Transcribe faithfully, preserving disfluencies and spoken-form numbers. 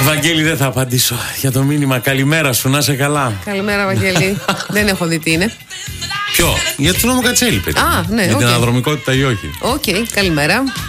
Βαγγέλη, δεν θα απαντήσω για το μήνυμα. Καλημέρα σου, να είσαι καλά. Καλημέρα, Βαγγέλη. Δεν έχω δει τι είναι. Ποιο? Για τον νόμο Κατσέλη, παιδί. Α, ναι, για okay. την αναδρομικότητα ή όχι. Οκ, okay, καλημέρα.